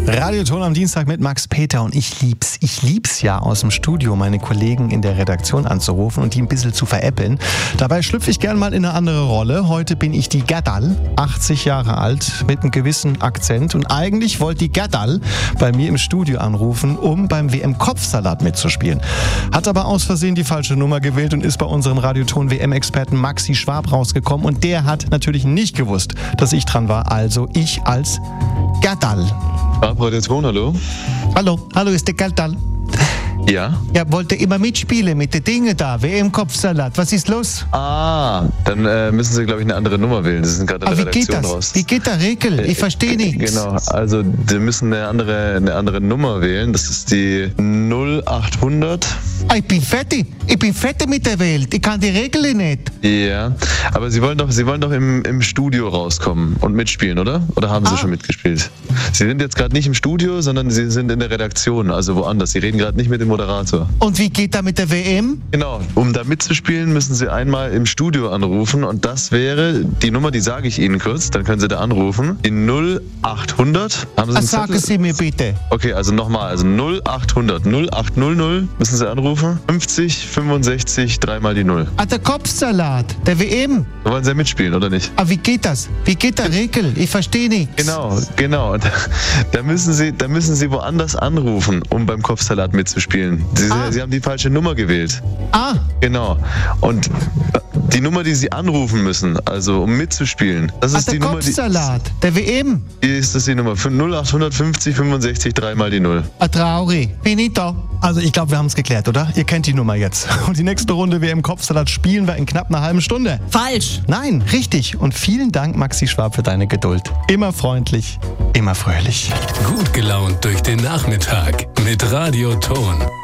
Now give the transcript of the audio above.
Radioton am Dienstag mit Max Peter und ich lieb's ja aus dem Studio, meine Kollegen in der Redaktion anzurufen und die ein bisschen zu veräppeln. Dabei schlüpfe ich gern mal in eine andere Rolle. Heute bin ich die Gerdal, 80 Jahre alt, mit einem gewissen Akzent und eigentlich wollte die Gerdal bei mir im Studio anrufen, um beim WM-Kopfsalat mitzuspielen. Hat aber aus Versehen die falsche Nummer gewählt und ist bei unserem Radioton WM-Experten Maxi Schwab rausgekommen und der hat natürlich nicht gewusst, dass ich dran war, also ich als Gerdal. Radioton, hallo? Hallo, ist der Gerdal. Ja? Ja, wollte immer mitspielen mit den Dingen da, WM-Kopfsalat. Was ist los? Dann müssen Sie, glaube ich, eine andere Nummer wählen. Sie sind gerade in der Redaktion raus. Wie geht das, Regel? Ich verstehe nichts. Genau, also Sie müssen eine andere Nummer wählen. Das ist die 0800. Ich bin fertig mit der Welt. Ich kann die Regeln nicht. Ja, aber Sie wollen doch im Studio rauskommen und mitspielen, oder? Oder haben Sie schon mitgespielt? Sie sind jetzt gerade nicht im Studio, sondern Sie sind in der Redaktion, also woanders. Sie reden gerade nicht mit dem Moderator. Und wie geht da mit der WM? Genau, um da mitzuspielen, müssen Sie einmal im Studio anrufen und das wäre die Nummer, die sage ich Ihnen kurz, dann können Sie da anrufen. Die 0800. Haben Sie einen Sagen Zettel? Sie mir bitte. Okay, also nochmal, 0800 0800 müssen Sie anrufen. 50 65 3 die 0. Der Kopfsalat, der WM. Da wollen Sie ja mitspielen, oder nicht? Wie geht das? Wie geht der Regel? Ich verstehe nichts. Genau. Da müssen Sie woanders anrufen, um beim Kopfsalat mitzuspielen. Sie haben die falsche Nummer gewählt. Genau. Und die Nummer, die Sie anrufen müssen, also um mitzuspielen, das ist die Nummer, Kopfsalat, der WM. Ist das die Nummer 0850 65 3 die 0. Traurig. Bin ich da? Also ich glaube, wir haben es geklärt, oder? Ihr kennt die Nummer jetzt. Und die nächste Runde WM-Kopfsalat spielen wir in knapp einer halben Stunde. Falsch. Nein, richtig. Und vielen Dank, Maxi Schwab, für deine Geduld. Immer freundlich, immer fröhlich. Gut gelaunt durch den Nachmittag mit Radioton.